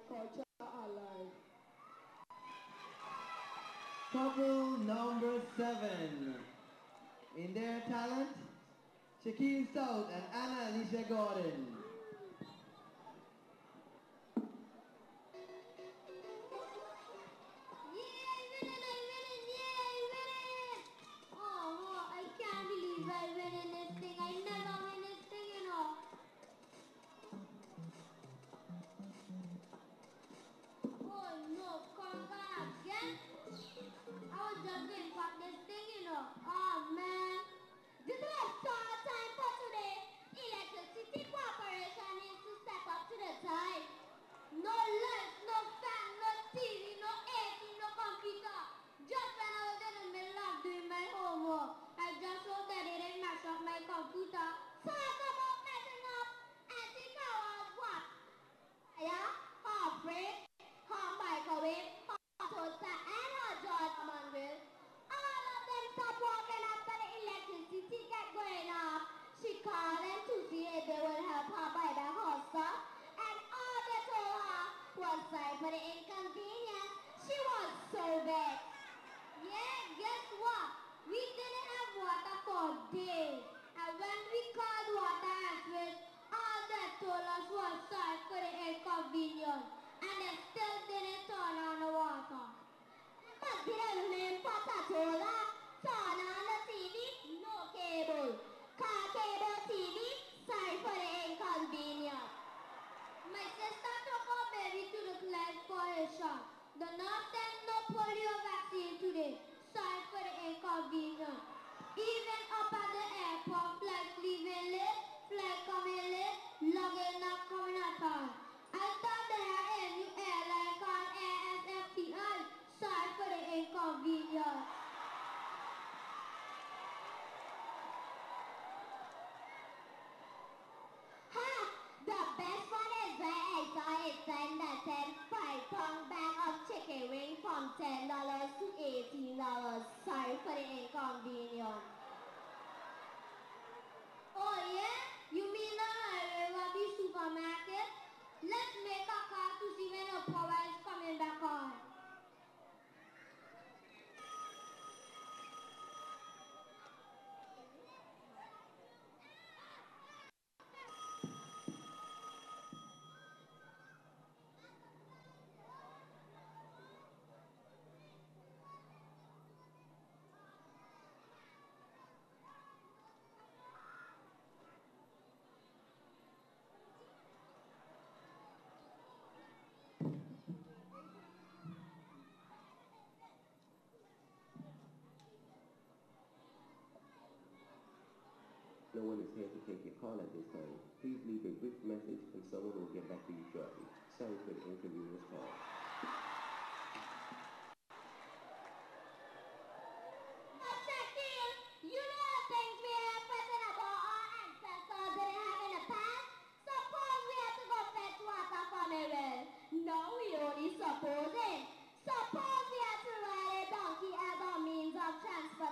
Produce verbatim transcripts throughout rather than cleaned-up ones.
culture alive. Couple number seven. In their talent, Shaquille Stout and Anna Alicia Gordon. No one is here to take your call at this time. Please leave a brief message and someone will get back to you shortly. Sorry for the inconvenience call.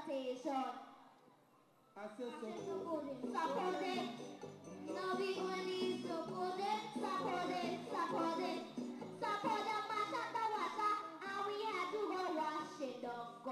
I said Supposing. No, we only